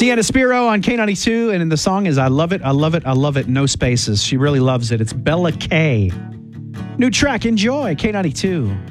Sienna Spiro on K92, and the song is I Love It, I Love It, I Love It, no spaces. She really loves it. It's Bella K. New track, enjoy, K92.